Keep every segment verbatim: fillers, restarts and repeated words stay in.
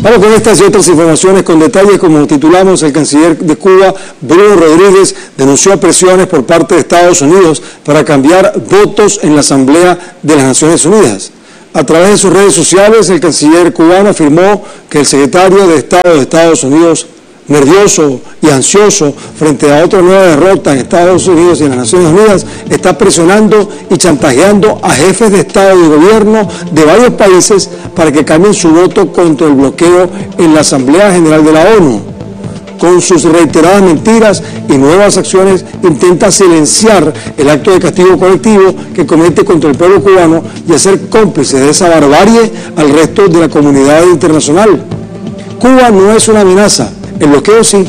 Vamos con estas y otras informaciones con detalles. Como titulamos, el canciller de Cuba, Bruno Rodríguez, denunció presiones por parte de Estados Unidos para cambiar votos en la Asamblea de las Naciones Unidas. A través de sus redes sociales, el canciller cubano afirmó que el secretario de Estado de Estados Unidos, nervioso y ansioso frente a otra nueva derrota en Estados Unidos y en las Naciones Unidas, está presionando y chantajeando a jefes de Estado y gobierno de varios países para que cambien su voto contra el bloqueo en la Asamblea General de la ONU. Con sus reiteradas mentiras y nuevas acciones, intenta silenciar el acto de castigo colectivo que comete contra el pueblo cubano y hacer cómplice de esa barbarie al resto de la comunidad internacional. Cuba no es una amenaza, el bloqueo sí.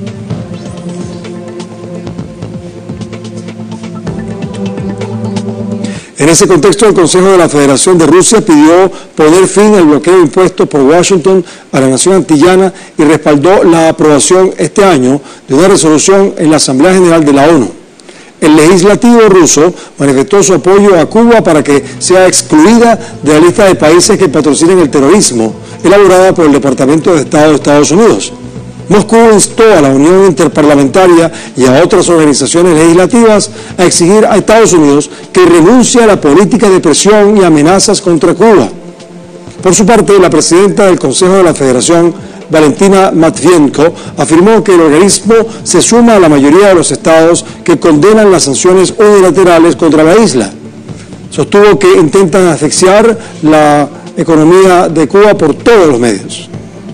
En ese contexto, el Consejo de la Federación de Rusia pidió poner fin al bloqueo impuesto por Washington a la nación antillana y respaldó la aprobación este año de una resolución en la Asamblea General de la ONU. El legislativo ruso manifestó su apoyo a Cuba para que sea excluida de la lista de países que patrocinan el terrorismo, elaborada por el Departamento de Estado de Estados Unidos. Moscú instó a la Unión Interparlamentaria y a otras organizaciones legislativas a exigir a Estados Unidos que renuncie a la política de presión y amenazas contra Cuba. Por su parte, la presidenta del Consejo de la Federación, Valentina Matvienko, afirmó que el organismo se suma a la mayoría de los estados que condenan las sanciones unilaterales contra la isla. Sostuvo que intentan asfixiar la economía de Cuba por todos los medios.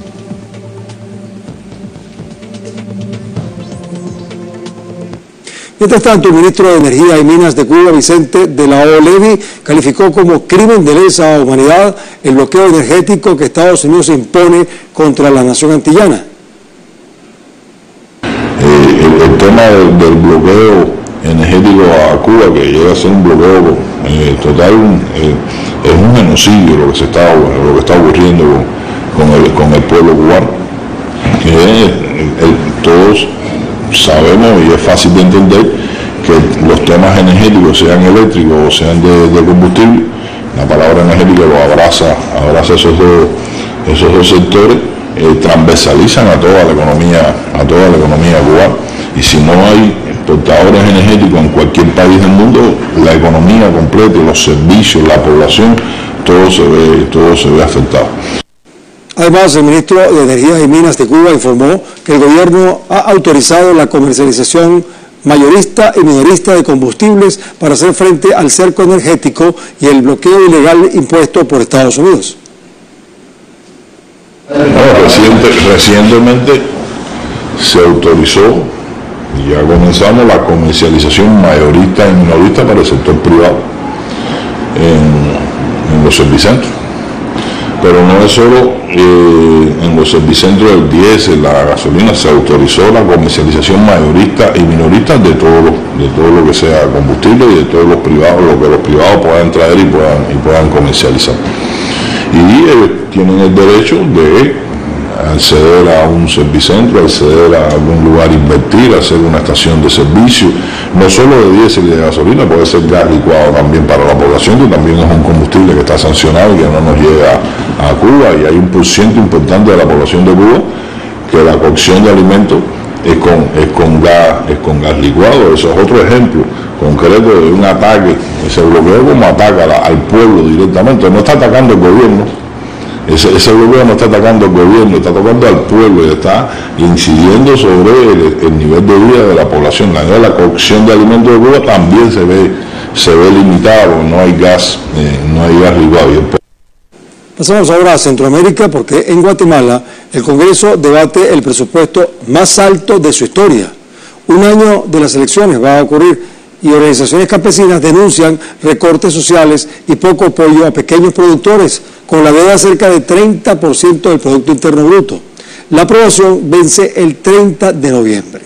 Mientras tanto, el ministro de Energía y Minas de Cuba, Vicente de la O. Levy, calificó como crimen de lesa humanidad el bloqueo energético que Estados Unidos impone contra la nación antillana. Eh, el, el tema del, del bloqueo energético a Cuba, que llega a ser un bloqueo eh, total, eh, es un genocidio lo que se está, lo que está ocurriendo con, con, el, con el pueblo cubano. Eh, el, el, todos sabemos y es fácil de entender que los temas energéticos, sean eléctricos o sean de, de combustible, la palabra energética lo abraza, abraza esos dos, esos dos sectores, eh, transversalizan a toda la economía, a toda la economía cubana. Y si no hay portadores energéticos en cualquier país del mundo, la economía completa, los servicios, la población, todo se ve, todo se ve afectado. Además, el ministro de Energía y Minas de Cuba informó que el gobierno ha autorizado la comercialización mayorista y minorista de combustibles para hacer frente al cerco energético y el bloqueo ilegal impuesto por Estados Unidos. No, reciente, recientemente se autorizó y ya comenzamos la comercialización mayorista y minorista para el sector privado en, en los servicentros. Pero no es solo eh, en los servicentros del diésel, la gasolina, se autorizó la comercialización mayorista y minorista de todo lo, de todo lo que sea combustible y de todos los privados, lo que los privados puedan traer y puedan, y puedan comercializar. Y ellos tienen el derecho de acceder a un servicentro, acceder a algún lugar, invertir, hacer una estación de servicio, no solo de diésel y de gasolina, puede ser gas licuado también para la población, que también es un combustible que está sancionado y que no nos llega a Cuba, y hay un porciento importante de la población de Cuba que la cocción de alimentos es con, es con gas, es con gas licuado. Eso es otro ejemplo concreto de un ataque, ese bloqueo como ataca la, al pueblo directamente, no está atacando al gobierno. Ese, ese bloqueo no está atacando al gobierno, está atacando al pueblo y está incidiendo sobre el, el nivel de vida de la población. La, la cocción de alimentos de Cuba también se ve, se ve limitada porque no hay gas, eh, no hay gas licuado. Pasamos ahora a Centroamérica, porque en Guatemala el Congreso debate el presupuesto más alto de su historia. Un año de las elecciones va a ocurrir y organizaciones campesinas denuncian recortes sociales y poco apoyo a pequeños productores, con la deuda cerca de treinta por ciento del Producto Interno Bruto. La aprobación vence el treinta de noviembre.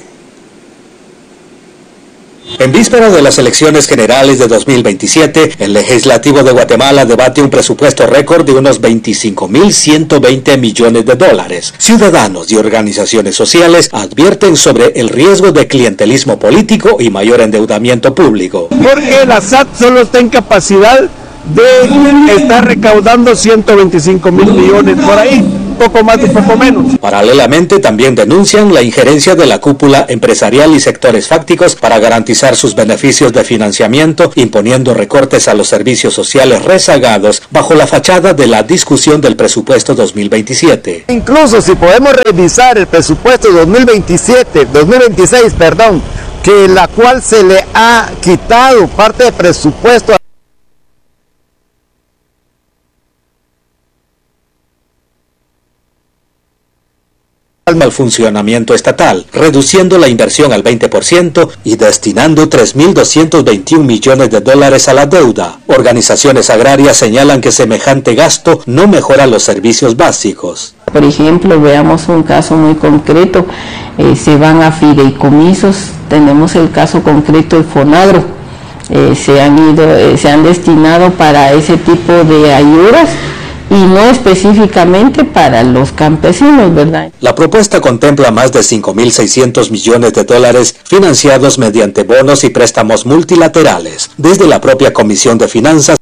En vísperas de las elecciones generales de dos mil veintisiete, el Legislativo de Guatemala debate un presupuesto récord de unos veinticinco mil ciento veinte millones de dólares. Ciudadanos y organizaciones sociales advierten sobre el riesgo de clientelismo político y mayor endeudamiento público. Porque la S A T solo está en capacidad de estar recaudando ciento veinticinco mil millones por ahí. poco más y poco menos. Paralelamente, también denuncian la injerencia de la cúpula empresarial y sectores fácticos para garantizar sus beneficios de financiamiento, imponiendo recortes a los servicios sociales rezagados bajo la fachada de la discusión del presupuesto dos mil veintisiete. Incluso si podemos revisar el presupuesto dos mil veintisiete, dos mil veintiséis, perdón, que la cual se le ha quitado parte del presupuesto al funcionamiento estatal, reduciendo la inversión al veinte por ciento y destinando tres mil doscientos veintiún millones de dólares a la deuda. Organizaciones agrarias señalan que semejante gasto no mejora los servicios básicos. Por ejemplo, veamos un caso muy concreto, eh, se van a fideicomisos, tenemos el caso concreto del Fonagro, eh, se han ido, eh, se han destinado para ese tipo de ayudas, y no específicamente para los campesinos, ¿verdad? La propuesta contempla más de cinco mil seiscientos millones de dólares financiados mediante bonos y préstamos multilaterales. Desde la propia Comisión de Finanzas